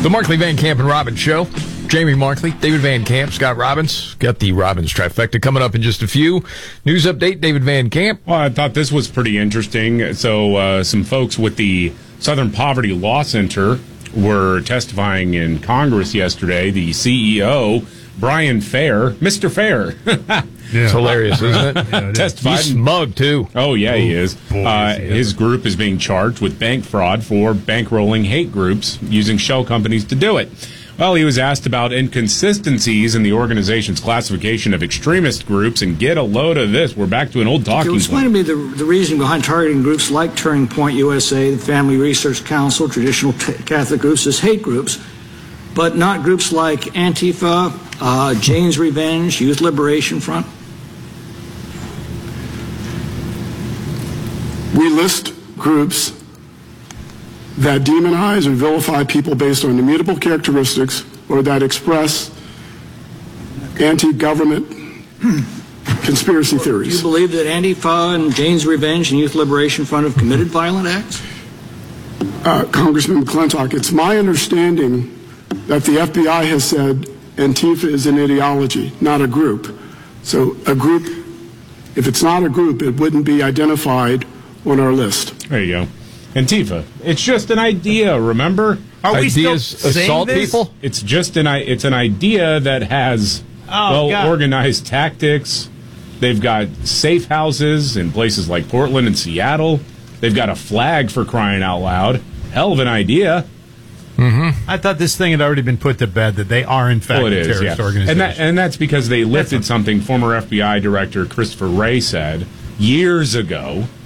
The Markley, Van Camp, and Robbins Show. Jamie Markley, David Van Camp, Scott Robbins. Got the Robbins trifecta coming up in just a few. News update, David Van Camp. Well, I thought this was pretty interesting. So some folks with the Southern Poverty Law Center were testifying in Congress yesterday. The CEO, Brian Fair, Mr. Fair. It's hilarious, isn't it? Yeah, testified. He's smug, too. Oh, yeah, he is. Boy, His group is being charged with bank fraud for bankrolling hate groups using shell companies to do it. Well, he was asked about inconsistencies in the organization's classification of extremist groups, and get a load of this. We're back to an old talking Explain to point. me the reason behind targeting groups like Turning Point USA, the Family Research Council, traditional Catholic groups as hate groups, but not groups like Antifa, Jane's Revenge, Youth Liberation Front. We list groups that demonize and vilify people based on immutable characteristics or that express anti-government conspiracy Do theories. you believe that Antifa and Jane's Revenge and Youth Liberation Front have committed violent acts? Congressman McClintock, it's my understanding that the FBI has said Antifa is an ideology, not a group. So a group, if it's not a group, it wouldn't be identified on our list. There you go. Antifa. It's just an idea, remember? Are we still Ideas saying assault this? people? It's just an idea that has God. organized tactics. They've got safe houses in places like Portland and Seattle. They've got a flag, for crying out loud. Hell of an idea. I thought this thing had already been put to bed, that they are, in fact, Well, it a is, terrorist yeah. organization. And that's because they lifted something former FBI Director Christopher Wray said years ago